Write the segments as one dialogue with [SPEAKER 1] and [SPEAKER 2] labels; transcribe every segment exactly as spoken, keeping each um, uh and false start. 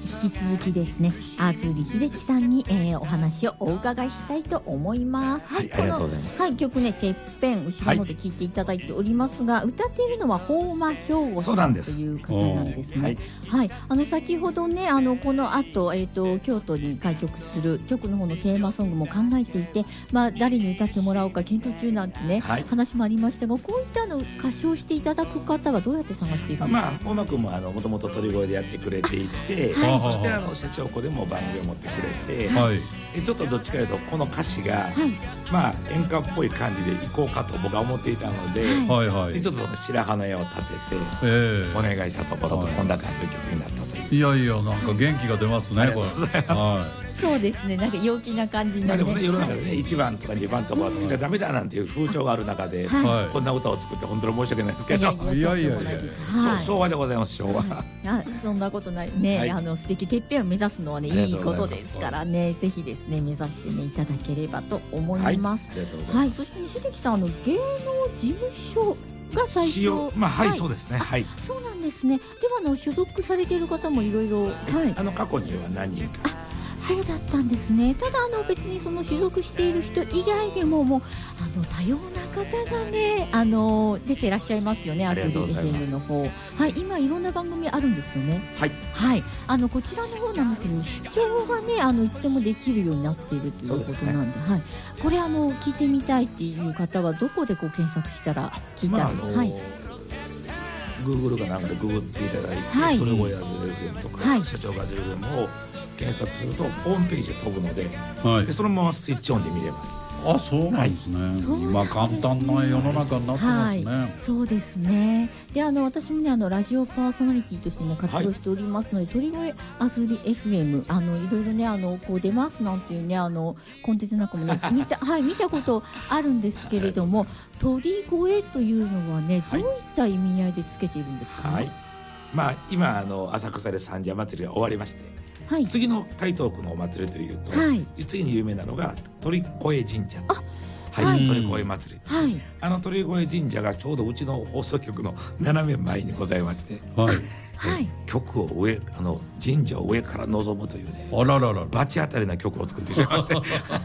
[SPEAKER 1] 引き続きですね、安住秀樹さんに、えー、お話をお伺いしたいと思います。
[SPEAKER 2] はい、はい、ありがとうございます。
[SPEAKER 1] はい、曲ね、てっぺん後ろので聴いていただいておりますが、はい、歌っているのは本間翔吾さんという方なんですね。はい、はい、あの先ほどね、あのこの後、えーと、京都に開局する曲の方のテーマソングも考えていて、まあ、誰に歌ってもらおうか検討中なんてね、はい、話もありましたが、こういったの歌唱していただく方はどうやって探しているんですか？
[SPEAKER 2] まあ、本間君もあのもともと鳥越でやってくれていて、はい、そしてあの社長子でも番組を持ってくれて、はい、ちょっとどっちかというとこの歌詞が、はい、まあ演歌っぽい感じでいこうかと僕は思っていたので、はいはい、でちょっとその白羽の矢を立てて、えー、お願いしたところとこんな感じの曲になったという。
[SPEAKER 3] いやいや、なんか元気が出ますね。
[SPEAKER 2] ありがとうございます。は
[SPEAKER 1] い、そうですね、なんか陽気な感じのね。まあでもね、
[SPEAKER 2] 世の中でね、いちばんとかにばんとかはつけちゃダメだなんていう風潮がある中で、はい、こんな歌を作って本当に申し訳ないですけど、
[SPEAKER 3] いやいやいや、
[SPEAKER 2] はい、昭和でございます。昭和、
[SPEAKER 1] はい、あ、そんなことないね、はい、あの素敵てっぺんを目指すのはね、いいことですからね、ぜひですね目指してねいただければと思います。
[SPEAKER 2] はい、ありがとうございます。
[SPEAKER 1] はい、そして、ね、秀樹さん、あの芸能事務所が最初、
[SPEAKER 2] まあ、はい、はい、そうですね、はい、
[SPEAKER 1] そうなんですね。ではあの所属されている方もいろいろ、はい、
[SPEAKER 2] あの過去には何人か。
[SPEAKER 1] そうだったんですね。ただあの別にその所属している人以外でももうあの多様な方がね、あの出ていらっしゃいますよね。アズリ エフエム の方、はい、今いろんな番組あるんですよね。
[SPEAKER 2] はい、
[SPEAKER 1] はい、あのこちらの方なんですけど、視聴がね、あのいつでもできるようになっているということなんで、でね、はい、これあの聞いてみたいっていう方はどこでこう検索したら聞いたら、まあ、あのー、はい、
[SPEAKER 2] Google かなんかでググっていただいて、はい、鳥越アズリ エフエム とか、はい、社長がアズリ エフエム を検索するとホームページで飛ぶので、はい、でそのままスイッチオンで見れます。
[SPEAKER 3] あ、そうなんですね。はい、今簡単な世の中になってますね。はい、
[SPEAKER 1] そうですね。で、あの私もね、あのラジオパーソナリティとしてね活動しておりますので、はい、鳥越アズリ エフエム、あのいろいろね、あのこう出ますなんていうね、あのコンテンツなんかもね見たはい見たことあるんですけれども、鳥越というのはね、どういった意味合いでつけているんですかね。はい、
[SPEAKER 2] まあ今あの浅草で三社祭りが終わりまして。はい、次の台東区のお祭りというと、はい、次に有名なのが鳥越神社、はいはい、鳥越祭り、はい、あの鳥越神社がちょうどうちの放送局の斜め前にございまして、はいはい、局を上あの神社を上から望むというね、あららら罰当たりな局を作ってしまいまして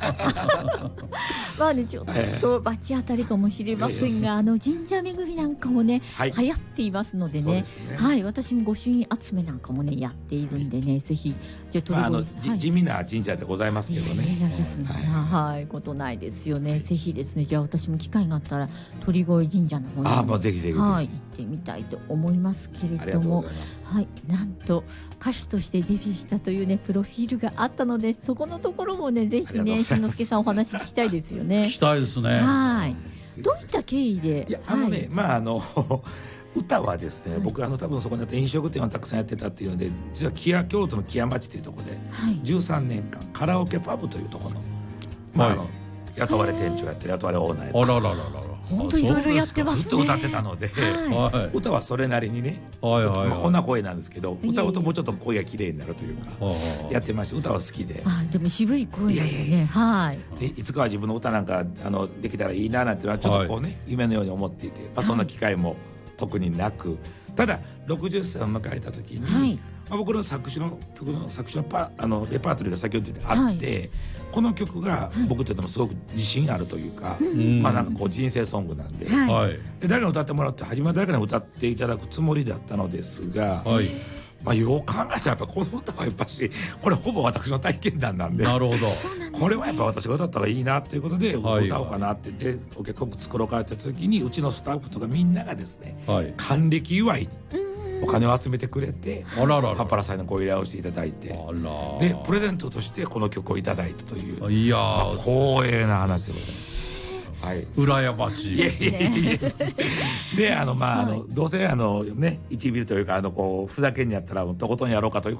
[SPEAKER 1] まあね、ちょっと罰当たりかもしれませんが、あの神社巡りなんかもね、はい、流行っていますので ね, でね、はい、私も御朱印集めなんかもねやっているんでね、はい、ぜひじゃあ、
[SPEAKER 2] まあ、あの、はい、地味な神社でございますけどね、
[SPEAKER 1] いやいや、そんな、はい、ことないですよね。ぜひですね、じゃあ私も機会があったら鳥越神社の方に、
[SPEAKER 2] あ、もうぜひぜひ、
[SPEAKER 1] はい、行ってみたいと思いますけれども、はい、なんと歌手としてデビューしたというねプロフィールがあったので、そこのところもねぜひねしんのすけさんお話聞きたいですよね。
[SPEAKER 3] 聞きたいですね。
[SPEAKER 1] はい、どういった経緯で。
[SPEAKER 2] いや、あのね、はい、まああの歌はですね、はい、僕あの多分そこにあって飲食店をたくさんやってたっていうので、実は木屋京都の木屋町というところで、はい、じゅうさんねんかんカラオケパブというところの、まあ、はい、あの雇われ店長やってる雇われオーナーやってる、
[SPEAKER 3] あららららら、
[SPEAKER 1] 本当いろいろやってますね。
[SPEAKER 2] ずっと歌ってたので、はい、歌はそれなりにね、はいはいはい、まあ、こんな声なんですけど、歌うともうちょっと声が綺麗になるというか、やってまして、歌は好きで、
[SPEAKER 1] あ、でも渋い声ですね。いやいや、はい、
[SPEAKER 2] でいつかは自分の歌なんかあのできたらいいななんていうのはちょっとこうね、はい、夢のように思っていて、まあ、そんな機会も特になく、ただろくじゅっさいを迎えた時に、はい、まあ、僕の作詞の曲の作詞のパあのレパートリーが先ほど言ってあって、はい、この曲が僕にとってもすごく自信あるというか、はい、まあなんかこう人生ソングなんで、はい、で誰かに歌ってもらって、初めは誰かに歌っていただくつもりだったのですが、はい、まあ、よう考えたらやっぱこの歌はやっぱしこれほぼ私の体験談なんで、
[SPEAKER 3] なるほど、
[SPEAKER 2] これはやっぱ私が歌ったらいいなということで歌おうかなって言って、お客曲作ろうかって時にうちのスタッフとかみんながですね、はい、還暦祝いにお金を集めてくれて、あららら、パッパラさんのご依頼をしていただいて、あら、でプレゼントとしてこの曲をいただいたという、いや、まあ、光栄な話でございます。はい、
[SPEAKER 3] 羨ましい。いやいやいや
[SPEAKER 2] で、あのまあ、はい、あのどうせあのねいちビルというか、あのこうふざけんにやったらとことんやろうかという